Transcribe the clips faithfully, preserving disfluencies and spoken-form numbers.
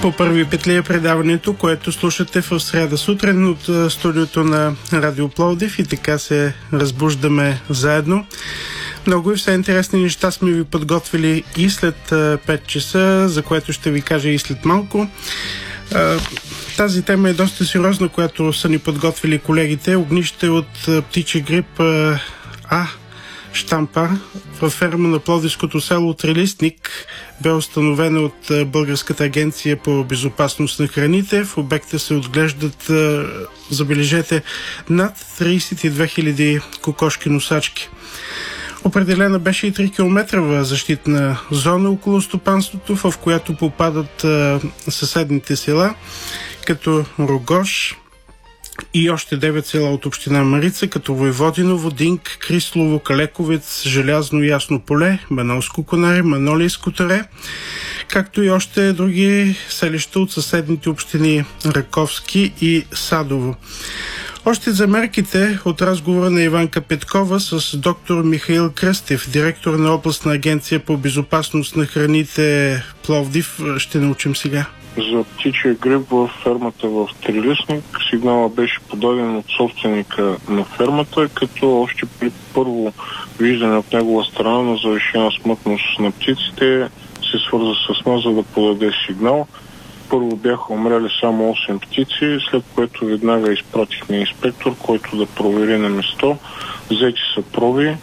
По първи петли е предаването, което слушате в сряда сутрин от студиото на Радио Пловдив, и така се разбуждаме заедно. Много и все интересни неща сме ви подготвили и след пет часа, за което ще ви кажа и след малко. Тази тема е доста сериозна, която са ни подготвили колегите. Огнище от птичи грип А щампа във ферма на пловдивското село Трилистник бе установена от Българската агенция по безопасност на храните. В обекта се отглеждат, забележете, над тридесет и две хиляди кокошки носачки. Определена беше и три километрова защитна зона около стопанството, в която попадат съседните села, като Рогош и още девет села от община Марица, като Войводиново, Динк, Крислово, Калековец, Желязно, Ясно поле, Манолско конаре, Манолийско тере, както и още други селища от съседните общини Раковски и Садово. Още за мерките от разговора на Иванка Петкова с доктор Михаил Кръстев, директор на областна агенция по безопасност на храните Пловдив, ще научим сега. За птичия грип в фермата в Трилистник сигнала беше подаден от собственика на фермата, като още при първо виждане от негова страна на завишена смъртност на птиците се свърза с нас, за да подаде сигнал. Първо бяха умрели само осем птици, след което веднага изпратихме инспектор, който да провери на место. Взети са проби,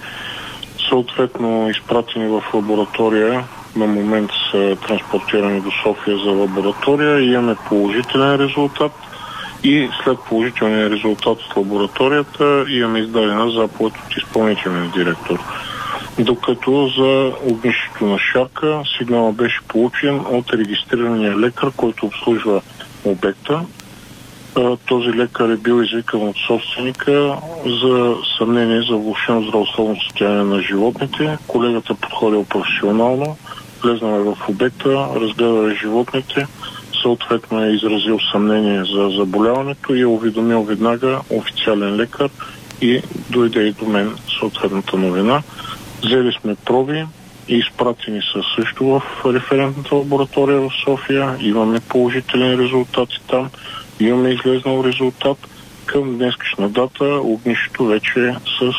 съответно изпратени в лаборатория. На момент са транспортирани до София за лаборатория и имаме положителен резултат. И след положителния резултат от лабораторията имаме издадена заповед от изпълнителния директор. Докато за огнището на шарка сигнала беше получен от регистрирания лекар, който обслужва обекта. Този лекар е бил извикан от собственика за съмнение за влошено здравословно състояние на животните. Колегата подходил професионално, влезнал е в обекта, разгледал е животните, съответно е изразил съмнение за заболяването и е уведомил веднага официален лекар и дойде и до мен съответната новина. Взели сме проби и изпратени са също в референтната лаборатория в София. Имаме положителен резултат и там. Имаме излезнал резултат. Към днескашна дата огнището вече с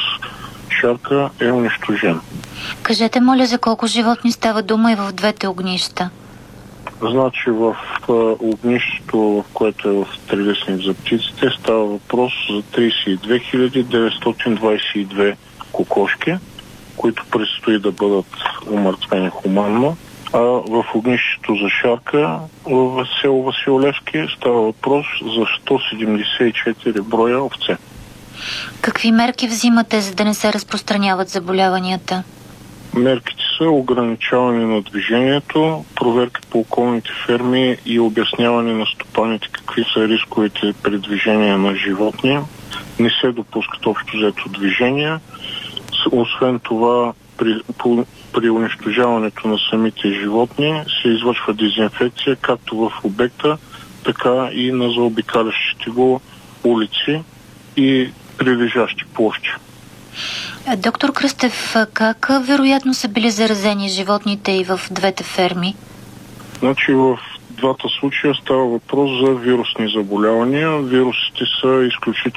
шарка е унищожен. Кажете, моля, за колко животни става дума и в двете огнища? Значи в огнището, което е в Трилистник за птиците, става въпрос за тридесет и две хиляди деветстотин двадесет и две кокошки, които предстои да бъдат умъртвени хуманно. А в огнището за шарка в село Василевски става въпрос за сто седемдесет и четири броя овце. Какви мерки взимате, за да не се разпространяват заболяванията? Мерките са ограничаване на движението, проверки по околните ферми и обясняване на стопаните какви са рисковете при движение на животни. Не се допускат общо взето движения. Освен това, при, по, при унищожаването на самите животни се извършва дезинфекция както в обекта, така и на заобикалящите го улици и прилежащи площи. Доктор Кръстев, как вероятно са били заразени животните и в двете ферми? Значи в двата случая става въпрос за вирусни заболявания. Вирусите са изключително